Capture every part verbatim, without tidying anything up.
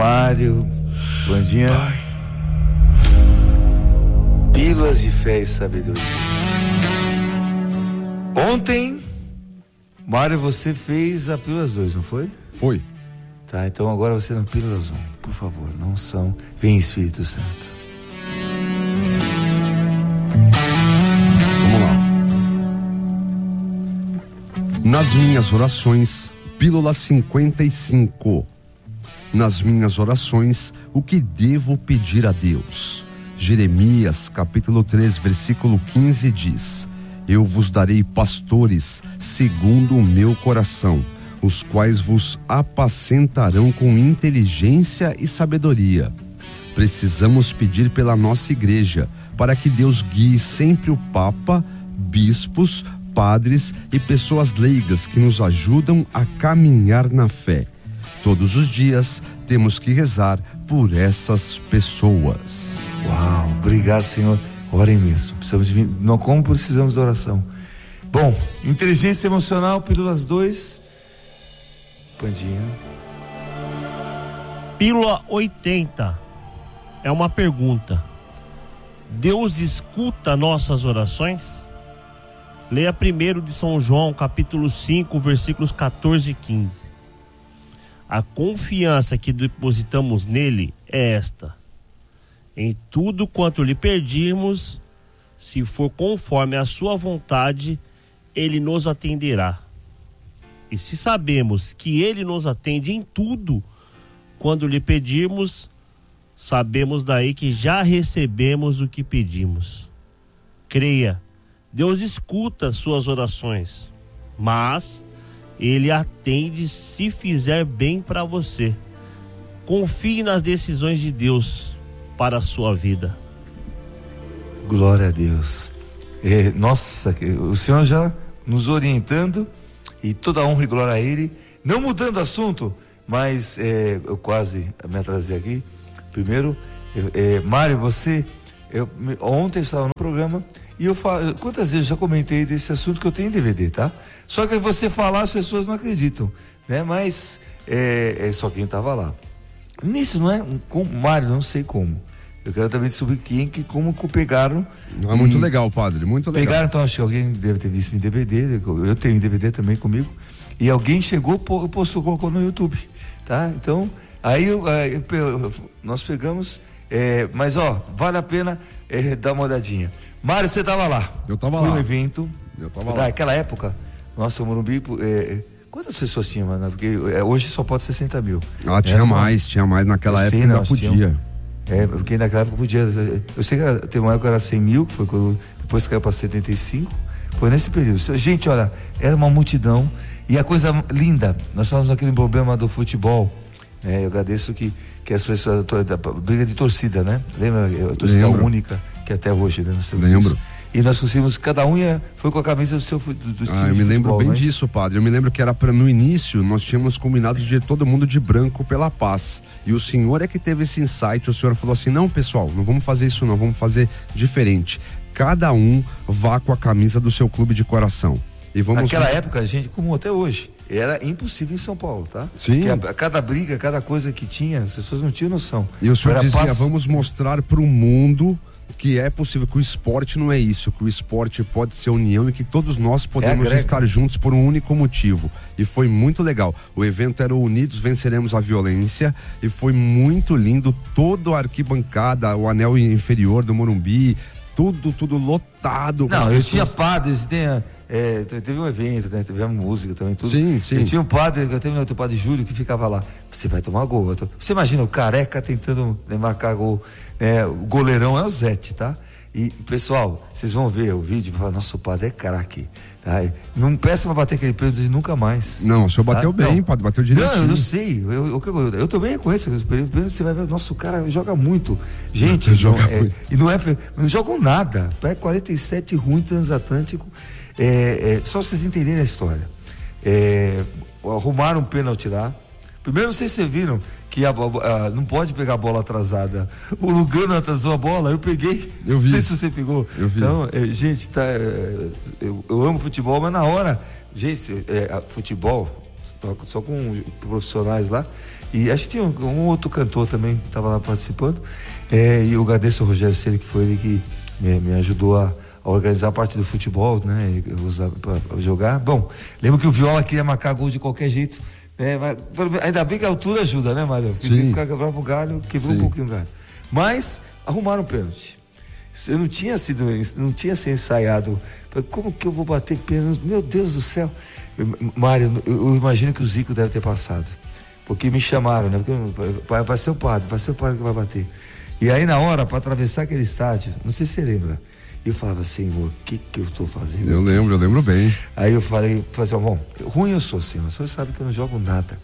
Mário, Vandinha. Pílulas de fé e sabedoria. Ontem, Mário, você fez a Pílulas dois, não foi? Foi. Tá, então agora você não Pílulas um, por favor, não são. Vem, Espírito Santo. Vamos lá. Nas minhas orações, Pílula cinquenta e cinco. Nas minhas orações, o que devo pedir a Deus? Jeremias, capítulo três, versículo quinze diz: Eu vos darei pastores segundo o meu coração, os quais vos apacentarão com inteligência e sabedoria. Precisamos pedir pela nossa igreja, para que Deus guie sempre o Papa, bispos, padres e pessoas leigas que nos ajudam a caminhar na fé. Todos os dias temos que rezar por essas pessoas. Uau, obrigado, Senhor. Orem mesmo. Precisamos de, não, como precisamos de oração. Bom, inteligência emocional, Pílulas dois. Pandinha. Pílula oitenta. É uma pergunta. Deus escuta nossas orações? Leia primeiro de São João, capítulo cinco, versículos quatorze e quinze. A confiança que depositamos nele é esta: em tudo quanto lhe pedirmos, se for conforme a sua vontade, ele nos atenderá. E se sabemos que ele nos atende em tudo quando lhe pedirmos, sabemos daí que já recebemos o que pedimos. Creia, Deus escuta suas orações, mas ele atende se fizer bem para você. Confie nas decisões de Deus para a sua vida. Glória a Deus. É, nossa, o Senhor já nos orientando, e toda a honra e glória a Ele. Não mudando o assunto, mas é, eu quase me atrasei aqui. Primeiro, é, Mário, você, eu, ontem eu estava no programa e eu falo, quantas vezes eu já comentei desse assunto que eu tenho em D V D, tá? Só que você falar, as pessoas não acreditam, né? Mas é, é só quem estava lá. Nisso, não é? Com Mário, não sei como. Eu quero também descobrir quem, que, como que pegaram. É muito legal, padre, muito legal. Pegaram, então acho que alguém deve ter visto em D V D, eu tenho em D V D também comigo, e alguém chegou, postou, colocou no YouTube, tá? Então, aí eu, eu, nós pegamos, é, mas ó, vale a pena é, dar uma olhadinha. Mário, você tava lá. Eu tava Foi lá. um evento. Eu tava lá. Naquela época, nossa, o Morumbi, é, quantas pessoas tinha, mano? Porque é, hoje só pode sessenta mil. Ah, tinha é, mais, tinha mais. Naquela eu época sei, ainda não, podia. Tinha, é, porque naquela época podia. Eu sei que teve uma época que era cem mil, que foi quando depois caiu para setenta e cinco. Foi nesse período. Gente, olha, era uma multidão. E a coisa linda, nós falamos naquele problema do futebol. Né? Eu agradeço que, que as pessoas. Da briga de torcida, né? Lembra? A torcida Lembro. única, que até hoje, né? Nós temos Lembro. Isso. E nós conseguimos, cada um ia, foi com a camisa do seu do, do Ah, eu me lembro futebol, bem mas... disso, padre. Eu me lembro que era para no início, nós tínhamos combinado de ir todo mundo de branco pela paz. E o senhor é que teve esse insight, o senhor falou assim: não, pessoal, não vamos fazer isso não, vamos fazer diferente. Cada um vá com a camisa do seu clube de coração. E vamos... Naquela época, gente, como até hoje, era impossível em São Paulo, tá? Sim. Porque a, a cada briga, cada coisa que tinha, as pessoas não tinham noção. E o senhor era dizia, paz... vamos mostrar para o mundo que é possível, que o esporte não é isso, que o esporte pode ser união e que todos nós podemos é estar juntos por um único motivo. E foi muito legal. O evento era Unidos Venceremos a Violência e foi muito lindo. Toda a arquibancada, o anel inferior do Morumbi, tudo, tudo lotado. Não, eu pessoas... tinha padres, tinha, é, teve um evento, né? Tivemos música também, tudo. Sim, sim. Eu tinha um padre, eu tenho outro padre Júlio que ficava lá. Você vai tomar gol. Tô... Você imagina o Careca tentando né, marcar gol. É, o goleirão é o Zete, tá? E, pessoal, vocês vão ver o vídeo e falar, nosso padre é craque. Tá? Não peça pra bater aquele período de nunca mais. Não, o senhor bateu tá? bem, não. Padre, bateu direitinho. Não, eu sei, eu, eu, eu, eu também reconheço esse período, você vai ver, nosso cara joga muito. Gente, não, joga é, muito. E não é, não jogam nada. É quarenta e sete ruim, transatlântico. É, é, só vocês entenderem a história. É, arrumaram um pênalti lá. Primeiro, não sei se vocês viram que a, a, não pode pegar a bola atrasada. O Lugano atrasou a bola, eu peguei. Eu vi. Não sei se você pegou. Eu vi. Então, é, gente, tá, é, eu, eu amo futebol, mas na hora, gente, é, futebol, só com profissionais lá, E acho que tinha um, um outro cantor também que estava lá participando. É, e eu agradeço ao Rogério Ceni, que foi ele que me, me ajudou a, a organizar a parte do futebol, né? Usar para jogar. Bom, lembro que o Viola queria marcar gol de qualquer jeito. Né? Mas, ainda bem que a altura ajuda, né, Mário? Porque ficar quebrava o galho, quebrou Sim. um pouquinho o galho. Mas arrumaram um pênalti. Eu não tinha sido, não tinha sido ensaiado. Como que eu vou bater pênalti? Meu Deus do céu. Mário, eu, eu imagino que o Zico deve ter passado. Porque me chamaram, né? Porque vai, vai ser o padre, vai ser o padre que vai bater. E aí na hora, para atravessar aquele estádio, não sei se você lembra, eu falava, Senhor, o que que eu estou fazendo? Eu lembro, eu lembro bem. Aí eu falei, falei assim, bom, ruim eu sou, Senhor, o Senhor sabe que eu não jogo nada.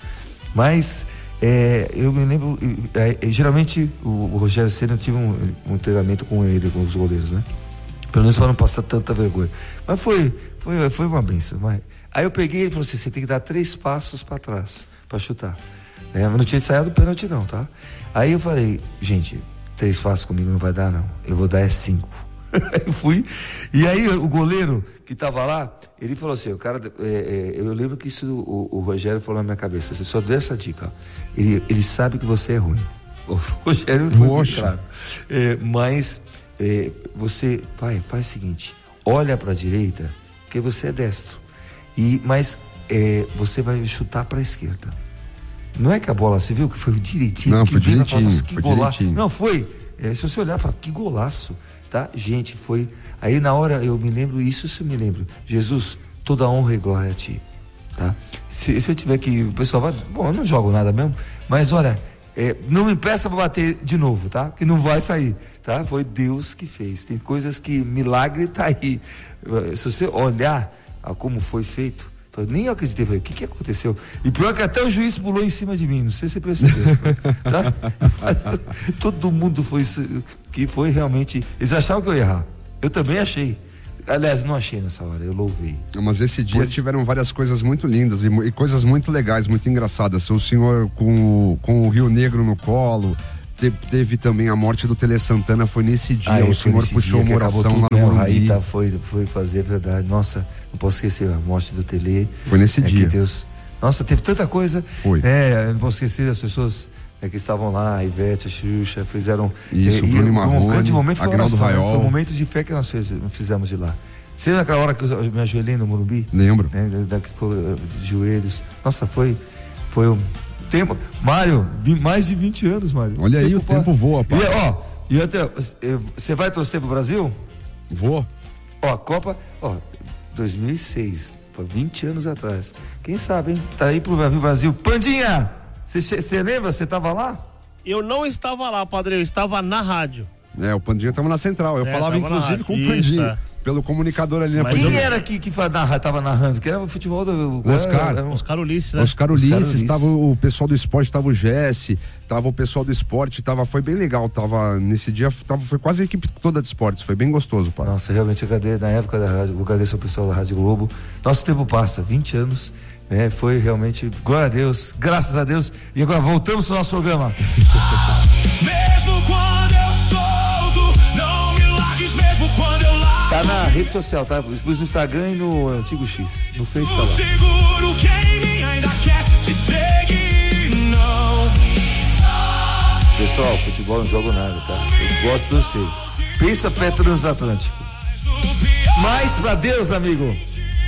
Mas é, eu me lembro, é, geralmente o, o Rogério Ceni, eu tive um, um treinamento com ele, com os goleiros, né? Pelo menos para não passar tanta vergonha. Mas foi, foi, foi uma bênção. Mas... Aí eu peguei, ele falou assim, você tem que dar três passos para trás, para chutar. Né? Mas não tinha ensaiado o pênalti não, tá? Aí eu falei, gente, três passos comigo não vai dar não, eu vou dar é cinco. Eu fui, e aí o goleiro que estava lá, ele falou assim, o cara, é, é, eu lembro que isso o, o Rogério falou na minha cabeça, eu só dei essa dica, ó, ele, ele sabe que você é ruim. O Rogério foi muito claro. É, mas é, você, vai, faz o seguinte, olha para a direita, porque você é destro, e, mas é, você vai chutar para a esquerda. Não é que a bola, você viu que foi direitinho? Não, foi direitinho, fala, que foi golaço. direitinho. Não, foi, é, se você olhar, fala, que golaço. Tá? Gente, foi. Aí na hora eu me lembro, isso se me lembro. Jesus, toda honra e glória a ti. Tá? Se, se eu tiver que. O pessoal vai. Bom, eu não jogo nada mesmo, mas olha, é, não me impeça para bater de novo, tá? Que não vai sair. Tá? Foi Deus que fez. Tem coisas que milagre tá aí. Se você olhar a como foi feito, eu nem eu acreditei, falei, o que que aconteceu? E pior que até o juiz pulou em cima de mim, não sei se você percebeu. Tá? Todo mundo foi isso, que foi realmente, eles achavam que eu ia errar, eu também achei, aliás, não achei nessa hora, eu louvei. Mas esse dia Pode... tiveram várias coisas muito lindas e, e coisas muito legais, muito engraçadas. O senhor com, com o Rio Negro no colo, te, teve também a morte do Tele Santana, foi nesse dia, ah, o senhor puxou uma oração lá no Morumbi. Aí tá, foi, foi fazer a verdade, nossa, não posso esquecer a morte do Tele. Foi nesse é dia. Que Deus, nossa, teve tanta coisa. Foi. É, eu não posso esquecer as pessoas é, que estavam lá, a Ivete, a Xuxa, fizeram. Isso, é, o Bruno Marrone, um grande momento foi Agnaldo oração, Raiol. Foi um momento de fé que nós fez, fizemos de lá. Você lembra aquela hora que eu me ajoelhei no Morumbi? Lembro. Né, de joelhos. Nossa, foi, foi um tempo. Mário, mais de vinte anos, Mário. Olha aí, o pra... tempo voa, pá. E, ó, e até, você vai torcer pro Brasil? Vou. Ó, a Copa, ó, dois mil e seis, foi vinte anos atrás. Quem sabe, hein? Tá aí pro Brasil. Pandinha, você lembra? Você tava lá? Eu não estava lá, padre, eu estava na rádio. É, o Pandinha tava na central. Eu é, falava inclusive com o Pandinha. Isso, é. Pelo comunicador ali na Mas quem era que, que tava narrando? Que era o futebol do. O Oscar. Era, era um... Oscar Ulisses, né? Oscar Ulisses, tava o pessoal do esporte, tava o Jesse, tava o pessoal do esporte, tava, foi bem legal, tava, nesse dia, tava, foi quase a equipe toda de esportes, foi bem gostoso, pai. Nossa, realmente, eu agradeço, na época da rádio, eu agradeço ao pessoal da Rádio Globo. Nosso tempo passa, vinte anos, né? Foi realmente, glória a Deus, graças a Deus. E agora voltamos ao nosso programa. Mesmo quando eu solto, não me largues, mesmo quando eu largo. Tá na rede social, tá? Pus no Instagram e no Antigo X. No Face tá lá. Seguro que em mim ainda quer te seguir, não. Pessoal, futebol não jogo nada, tá? Eu gosto de você. Pensa pé transatlântico. Mais pra Deus, amigo.